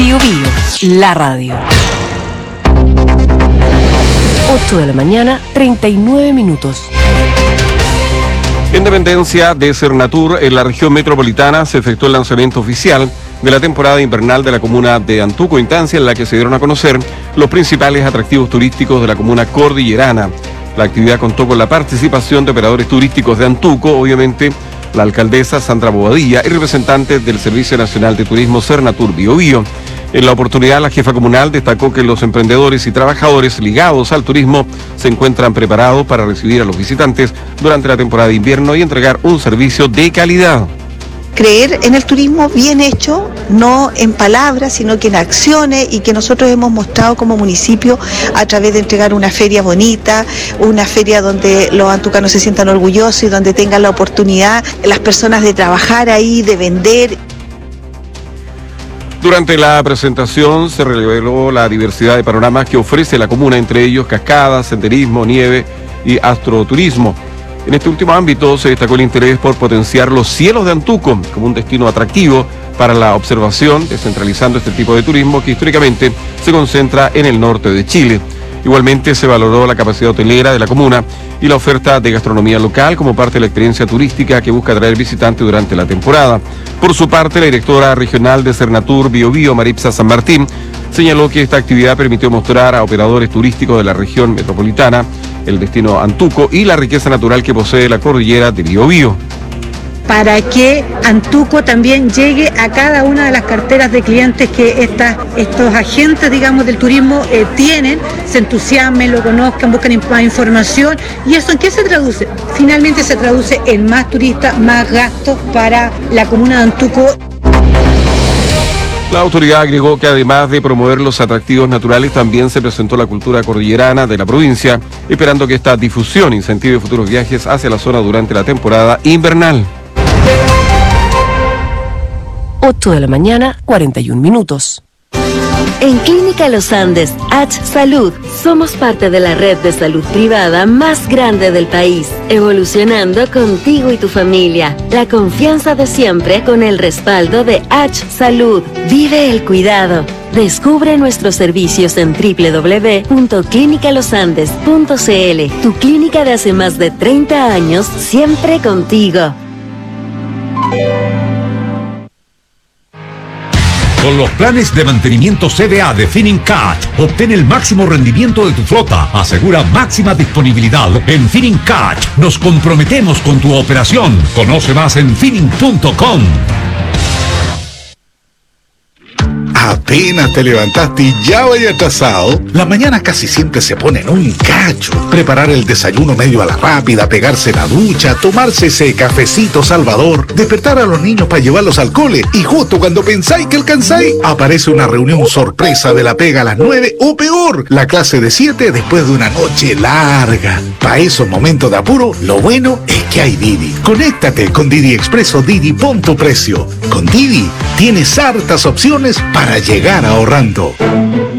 Bío Bío, la radio. 8 de la mañana, 39 minutos. En dependencia de Sernatur, en la región metropolitana, se efectuó el lanzamiento oficial de la temporada invernal de la comuna de Antuco, instancia en la que se dieron a conocer los principales atractivos turísticos de la comuna cordillerana. La actividad contó con la participación de operadores turísticos de Antuco, obviamente la alcaldesa Sandra Bobadilla y representantes del Servicio Nacional de Turismo Sernatur Bío Bío. En la oportunidad, la jefa comunal destacó que los emprendedores y trabajadores ligados al turismo se encuentran preparados para recibir a los visitantes durante la temporada de invierno y entregar un servicio de calidad. Creer en el turismo bien hecho, no en palabras, sino que en acciones, y que nosotros hemos mostrado como municipio a través de entregar una feria bonita, una feria donde los antucanos se sientan orgullosos y donde tengan la oportunidad las personas de trabajar ahí, de vender. Durante la presentación se reveló la diversidad de panoramas que ofrece la comuna, entre ellos cascadas, senderismo, nieve y astroturismo. En este último ámbito se destacó el interés por potenciar los cielos de Antuco como un destino atractivo para la observación, descentralizando este tipo de turismo que históricamente se concentra en el norte de Chile. Igualmente se valoró la capacidad hotelera de la comuna y la oferta de gastronomía local como parte de la experiencia turística que busca atraer visitantes durante la temporada. Por su parte, la directora regional de Sernatur Bío Bío, Maripsa San Martín, señaló que esta actividad permitió mostrar a operadores turísticos de la región metropolitana el destino Antuco y la riqueza natural que posee la cordillera de Bío Bío. Para que Antuco también llegue a cada una de las carteras de clientes que estos agentes, digamos, del turismo tienen, se entusiasmen, lo conozcan, busquen más información. ¿Y eso en qué se traduce? Finalmente se traduce en más turistas, más gastos para la comuna de Antuco. La autoridad agregó que además de promover los atractivos naturales, también se presentó la cultura cordillerana de la provincia, esperando que esta difusión incentive futuros viajes hacia la zona durante la temporada invernal. 8 de la mañana, 41 minutos. En Clínica Los Andes, H Salud, somos parte de la red de salud privada más grande del país, evolucionando contigo y tu familia. La confianza de siempre con el respaldo de H Salud. Vive el cuidado. Descubre nuestros servicios en www.clinicalosandes.cl. Tu clínica de hace más de 30 años, siempre contigo. Con los planes de mantenimiento CDA de Finincat, obtén el máximo rendimiento de tu flota. Asegura máxima disponibilidad. En Finincat nos comprometemos con tu operación. Conoce más en finin.com. Apenas te levantaste y ya vaya atrasado. Las mañanas casi siempre se ponen un cacho. Preparar el desayuno medio a la rápida, pegarse la ducha, tomarse ese cafecito salvador, despertar a los niños para llevarlos al cole, y justo cuando pensáis que alcanzáis, aparece una reunión sorpresa de la pega a las 9 o peor, la clase de 7 después de una noche larga. Para esos momentos de apuro, lo bueno es que hay Didi. Conéctate con Didi Express o Didi Pon tu Precio. Con Didi tienes hartas opciones para llegar ahorrando.